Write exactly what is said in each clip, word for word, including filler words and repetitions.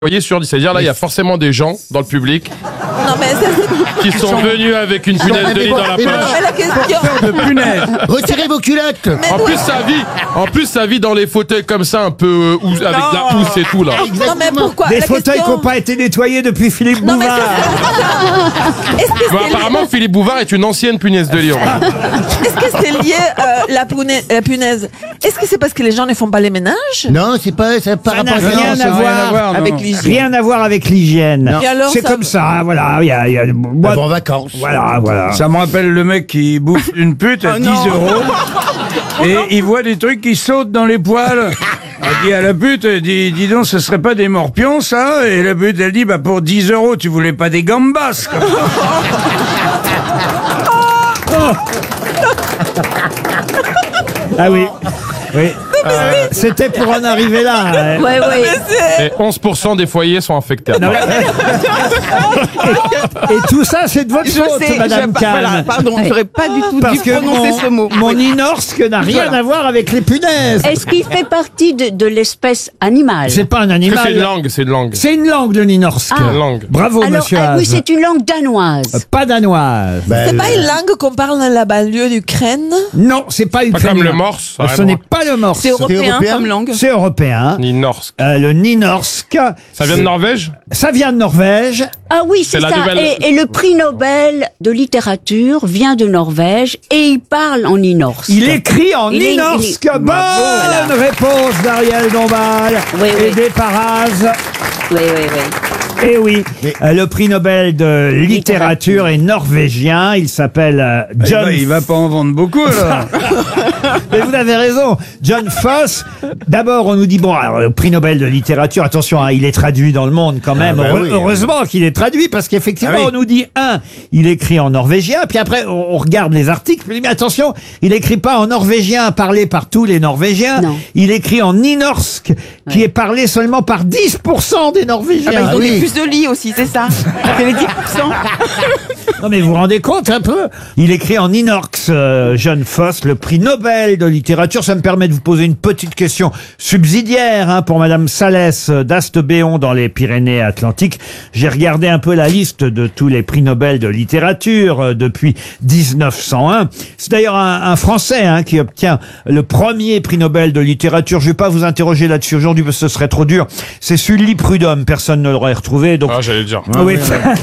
voyez sur, c'est-à-dire là, il y a forcément des gens dans le public Non mais c'est... qui sont venus avec une punaise de lit dans la Non, poche. mais la question... de punaise. Retirez vos culottes. En plus, ça vit, en plus, ça vit dans les fauteuils comme ça, un peu euh, housse- avec de la housse et tout là. Non mais pourquoi Des la fauteuils question... qui n'ont pas été nettoyés depuis Philippe Non mais Bouvard. c'est... Est-ce que Bon, c'est apparemment, Philippe Bouvard est une ancienne punaise de lit. Est-ce que c'est lié euh, la, punaise, la punaise? Est-ce que c'est parce que les gens ne font pas les ménages? Non, c'est pas ça par Ça n'a rapport à rien ça. à voir avec l'hygiène. Rien à voir avec l'hygiène. Et alors, C'est ça- comme ça, hein, voilà. Il y a, il y a- moi- Bah, bon, en vacances. voilà, voilà. Ça me rappelle le mec qui bouffe une pute à dix euros et il voit des trucs qui sautent dans les poils. Il dit à la pute, dis, dis donc, ce serait pas des morpions, ça? Et la pute, elle dit, bah pour dix euros, tu voulais pas des gambas, quoi. Ah oui, oui. Euh, C'était pour en arriver là. hein. Ouais, ouais. Et onze pour cent des foyers sont infectés. Non, mais- Et tout ça, c'est de votre Je faute, sais, Madame je- Kahn. voilà, pardon, j'aurais pas du tout Parce dû que prononcer mon, ce mot. mon Oui. inorsk n'a rien Voilà. à voir avec les punaises. Est-ce qu'il fait partie de, de l'espèce animale? C'est pas un Parce que animal. c'est une langue, c'est une langue. C'est une langue, le ninorsk. Ah. Une langue. Bravo, Alors, monsieur ah oui, Haas. c'est une langue danoise. Pas danoise. Bah, C'est euh, pas une langue qu'on parle dans la banlieue d'Ukraine? Non, c'est pas Pas ukrainien. comme le morse. ça a Ce rien à n'est voir. pas le morse. C'est européen, européen comme langue. C'est européen. Ni norsk. Euh, le ninorsk. Ça vient de Norvège? Ça vient de Norvège. Ah oui, c'est C'est la ça. nouvelle- Et, et le prix Nobel de littérature vient de Norvège et il parle en inorsk. Il écrit en Il est- ninorsk. il est- Bonne Voilà. réponse d'Ariel Dombal. Oui, oui. Aidé par Haas. Oui, oui, oui. Eh oui, Mais- euh, le prix Nobel de littérature est norvégien. Il s'appelle euh, Eh John. ben, il va pas en vendre beaucoup, alors. Mais vous avez raison, John Foss. D'abord, on nous dit bon, alors, le prix Nobel de littérature. Attention, hein, il est traduit dans le monde quand même. Ah bah Heure- oui. Heureusement qu'il est traduit parce qu'effectivement, Ah oui. on nous dit un, il écrit en norvégien. Puis après, on, on regarde les articles. Puis, mais attention, il écrit pas en norvégien parlé par tous les Norvégiens. Non. Il écrit en ninorsk, qui est parlé seulement par dix pour cent des Norvégiens. Ah bah, ils ont oui. des puces de lit aussi, c'est ça. C'est les dix pour cent. Non mais vous vous rendez compte un peu? Il écrit en inorx, euh, John Foss, le prix Nobel de littérature. Ça me permet de vous poser une petite question subsidiaire hein, pour Madame Salès d'Astebéon dans les Pyrénées-Atlantiques. J'ai regardé un peu la liste de tous les prix Nobel de littérature euh, depuis dix-neuf cent un. C'est d'ailleurs un, un Français hein, qui obtient le premier prix Nobel de littérature. Je vais pas vous interroger là-dessus aujourd'hui parce que ce serait trop dur. C'est Sully Prudhomme. Personne ne l'aurait retrouvé. Donc Ah, j'allais le dire. oui.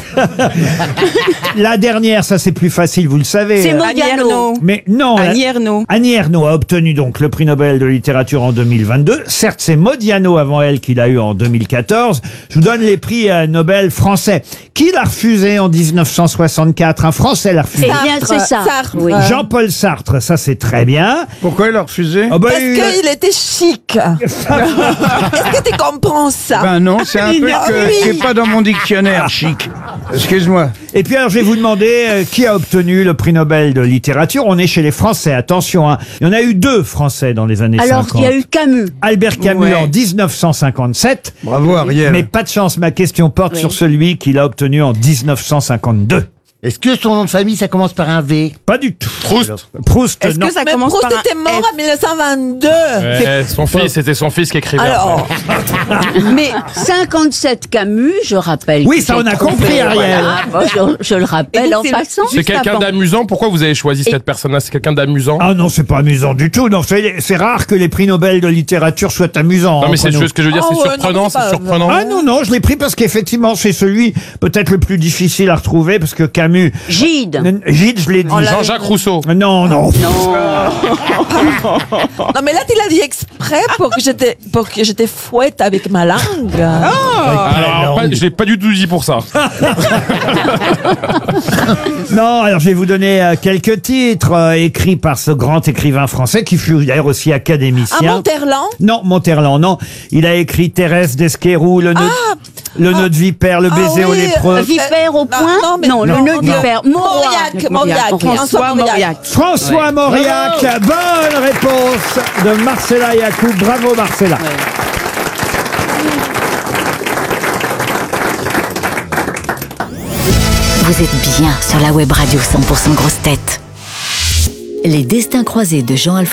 La dernière, ça c'est plus facile, vous le savez. C'est Euh, Modiano. Mais non, la- Annie Ernaux. Annie Ernaux a obtenu donc le prix Nobel de littérature en deux mille vingt-deux. Certes, c'est Modiano avant elle qui l'a eu en deux mille quatorze. Je vous donne les prix euh, Nobel français. Qui l'a refusé en dix-neuf cent soixante-quatre? Un Français l'a refusé. Eh bien, c'est ça. Sartre. Oui. Euh, Jean-Paul Sartre, ça c'est très bien. Pourquoi il a refusé? Ah bah, Parce il a- qu'il était chic. Est-ce que tu comprends ça? Ben non, c'est un truc Ah euh, oui. qui est pas dans mon dictionnaire, chic. Excuse-moi. Et puis alors je vais vous demander euh, qui a obtenu le prix Nobel de littérature. On est chez les Français, attention. Hein. Il y en a eu deux Français dans les années Alors, cinquante. il y a eu Camus. Albert Camus Ouais. en dix-neuf cent cinquante-sept. Bravo, Ariel. Mais pas de chance, ma question porte Oui. sur celui qu'il a obtenu en dix-neuf cent cinquante-deux. Est-ce que son nom de famille, ça commence par un V? Pas du tout. Proust. Proust, Est-ce non. que ça Mais commence Proust par un était mort F? en mille neuf cent vingt-deux. Ouais, son fils, c'était son fils qui écrivait. Alors, Mais cinquante-sept Camus, je rappelle. Oui, que ça, j'ai on a trouvé, compris, Ariel. voilà. Bon, je, je le rappelle Et donc, en c'est- passant. C'est quelqu'un avant. d'amusant. Pourquoi vous avez choisi cette personne-là? C'est quelqu'un d'amusant? Ah non, c'est pas amusant du tout. Non, c'est c'est rare que les prix Nobel de littérature soient amusants. Non, mais c'est entre nous. juste ce que je veux dire, Ah c'est ouais, non, surprenant, mais c'est c'est pas- surprenant. Ah non, non, je l'ai pris parce qu'effectivement, c'est celui peut-être le plus difficile à retrouver parce que Camus... Gide. N- Gide, je l'ai dit. Jean-Jacques Rousseau. Non, non. non mais là tu l'as dit exprès pour que j'étais pour que j'étais fouette avec ma langue. Alors, pas- je l'ai pas du tout dit pour ça. Non, alors je vais vous donner euh, quelques titres euh, écrits par ce grand écrivain français qui fut d'ailleurs aussi À académicien. Monterland. Non, Monterland, non. Il a écrit Thérèse d'Esquerou, le nœud, le nœud de vipère, le Ah baiser au oui, lépreux. euh, Vipère au non, point. non, mais- le non, nœud non. vipère. Mauriac, Mauriac, François François Mauriac. Mauriac. François Mauriac, bonne réponse de Marcella Yacoub. Bravo Marcella. Vous êtes bien sur la web radio cent pour cent grosse tête. Les destins croisés de Jean-Alphonse